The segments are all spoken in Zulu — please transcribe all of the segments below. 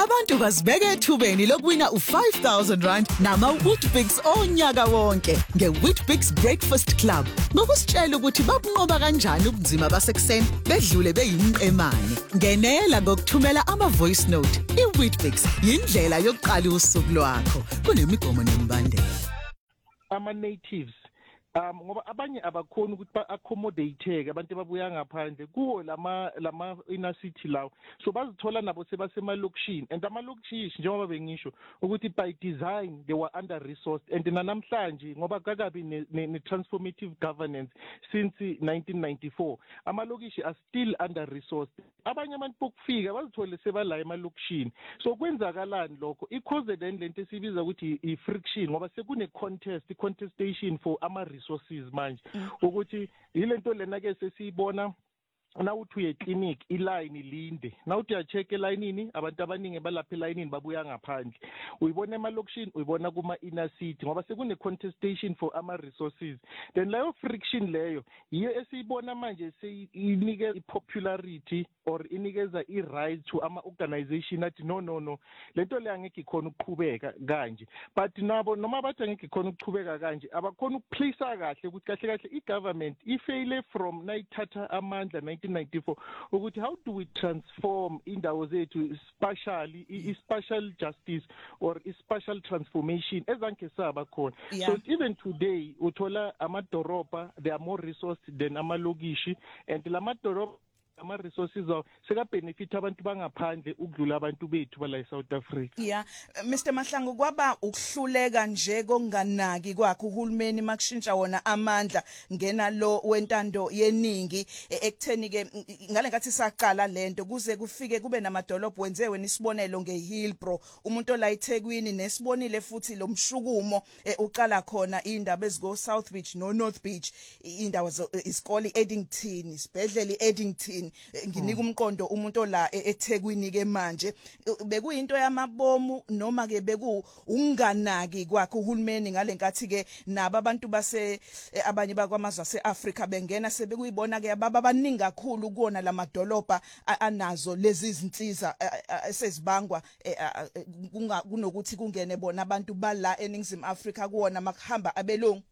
Abantu bazibeke ethubeni lokuwina u5,000 nama-Weetabix onyaka wonke nge-Weetabix Breakfast Club. Ngokusitshela ukuthi babunqoba kanjani ubunzima basekuseni bedlule beyimqemane. Ngenela ngokuthumela ama-voice note. I-Weetabix yindlela yokuqala usuku lwakho. Kunemigomo nemibandela. Ama-natives ngoba abanye abakhona ukuthi ba-accommodate abantu ababuya ngaphandle kuwo lama inner city lawo, so bazithola nabo sebasemalokishini, and amalokishini njengoba bengisho ukuthi by design they were under resourced, and namhlanje ngoba kakabi ne-transformative governance since 1994 amalokishi are still under resourced. Abanye abantu bokufika bazithole sebala emalokishini, so kwenzakalani lokho i-cause then lento esibiza ukuthi i-friction ngoba contestation for resources manje ukuthi yilento lena ke sesiyibona nawuthi uye clinic iline linde, nawuthi uya-check elayinini abantu abaningi balapha elayinini babuya ngaphandle, uyibona emalokishini uyibona kuma inner city ngoba sekune contestation for ama-resources. Then leyo friction leyo yiyo esiyibona manje seyinikeza i-popularity or inikeza i-right to ama-organization athi no lento le angeke ikhona ukuqhubeka kanje, but nabo noma bathi angeke ikhona ukuqhubeka kanje abakhona ukuplacea kahle ukuthi kahle i-government ifeyile from nayithatha amandla 1994 ukuthi how do we transform indawo zethu spatially i-spatial justice or i-spatial transformation ezange saba khona. So even today uthola amadoroba they are more resourced than amalokishi, and lamadoroba ama-resources awo seka-benefit abantu bangaphandle ukudlula abantu bethu bala eSouth Africa. Mr. Mahlangu, kwaba ukuhluleka nje konganaki kwakhe uhulumeni makushintsha wona amandla ngena lo wentando yeningi ekutheni ke ngale ngathi saqala lento kuze kufike kube namadolobho wenzewe nisibonelo ngeHillbrow, umuntu la eThekwini nesibonile futhi lo mshukumo uqala khona indaba eziko South Beach no North Beach, indawo isikole Eddington, isibhedlela Eddington. Nginika umqondo umuntu la eThekwini ke manje bekuyinto yamabomu noma ke unganaki kwakhe uhulumeni ngalenkathi ke nabo abantu base abanye bakwamazwe aseAfrica bengena sebekuyibona ke abaningi kakhulu kuona lamadolobha anazo lezi izinsiza esezibangwa kunokuthi kungene bona abantu bala eNingizimu Afrika kuona makuhamba abelungu.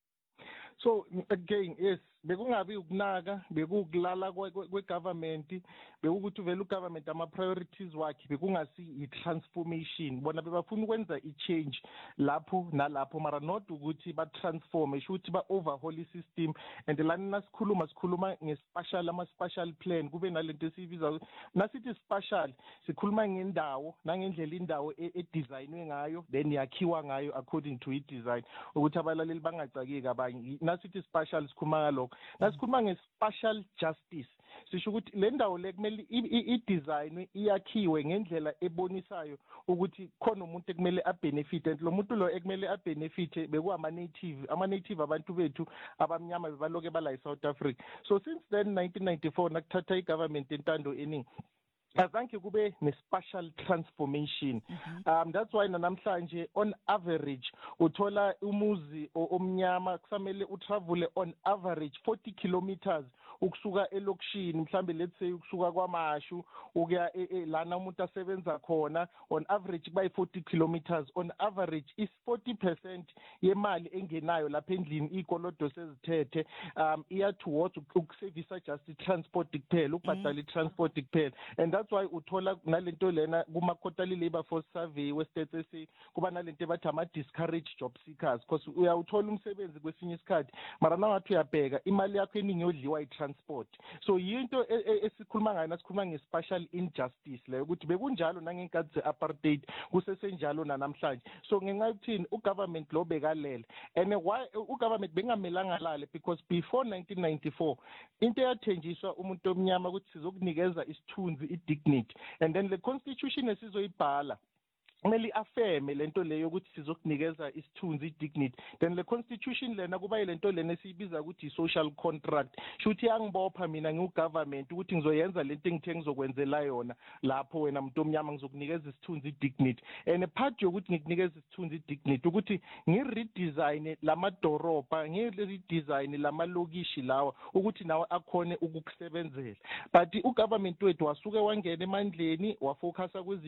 So again, yes, bekungabi ukunaka, bekukulala kwe-government, bekukuthi vele u-government ama-priorities wakhe bekungasi i-transformation, bona bebafuna ukwenza i-change lapho nalapho mara not ukuthi ba-transform, esho ukuthi ba-overhaul i-system. And lana sikhuluma ama-spatial plan, kube nalento esiyibiza nasithi spatial sikhuluma ngendawo nangendlela indawo edesignwe ngayo then yakhiwa ngayo according to i-design ukuthi abalaleli bangacakeki abanye. Nasithi spatial sikhuluma ngalokho, nasikhuluma nge-spatial justice sisho ukuthi le ndawo le kumele i-design iyakhiwe ngendlela ebonisayo ukuthi khona umuntu ekumele abenefit, and lo muntu lo ekumele abenefit ama-native abantu bethu abamnyama bebaloke bala eSouth Africa. So since then 1994 nakuthatha i-government entando eningi azange kube ne-spatial transformation. That's why namhlanje on average uthola umuzi omnyama kusamele utravel on average 40 kilometers ukusuka elokishini, mhlambe let's say ukusuka kwaMashu ukuya lana umuntu asebenza khona, on average by 40 kilometers. On average is 40% yemali engenayo lapha endlini ikolodo sezithethe iya towards ukuservice just i-transport kuphela, ukubhadala i-transport kuphela. And that's why uthola nalento lena kuma quarterly labor force survey we-Stats SA kuba nalento bathi ama-discouraged job seekers, because uyawuthola umsebenzi kwesinye isikhathi mara nangathi uyabheka imali yakho eningi yodliwa i-transport. So yinto esikhuluma ngayo nasikhuluma nge-spatial injustice leyo ukuthi bekunjalo nangenkathi ze-apartheid kusesenjalo namhlanje. So ngenxa yokuthini u-government lo bekalele, and why u-government bengamelanga lale, because before 1994 into eyathenjiswa umuntu omnyama ukuthi sizokunikeza isithunzi i-dignity, and then le constitution esizoyibhala kumele afeme lento leyo ukuthi sizokunikeza isithunzi i-dignity. Then le constitution lena kuba yilento lena esiyibiza ukuthi i-social contract, shuthi yangibopha mina ngiwu-government ukuthi ngizoyenza lento engithe ngizokwenzela yona lapho wena muntu omnyama ngizokunikeza isithunzi i-dignity, and part yokuthi ngikunikeza isithunzi i-dignity ukuthi ngi-redesign lamadoroba, ngi-redesign lamalokishi lawa ukuthi nawe akhone ukukusebenzela. But u-government wethu wasuke wangena emandleni wafocus